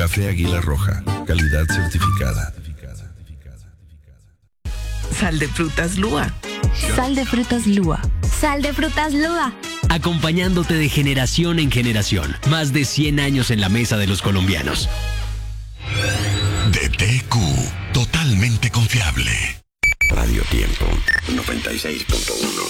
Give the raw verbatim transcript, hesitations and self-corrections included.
Café Águila Roja, calidad certificada. Sal de frutas Lua. Sal de frutas Lua. Sal de frutas Lua. Acompañándote de generación en generación. Más de cien años en la mesa de los colombianos. D T Q, totalmente confiable. Radio Tiempo, noventa y seis punto uno.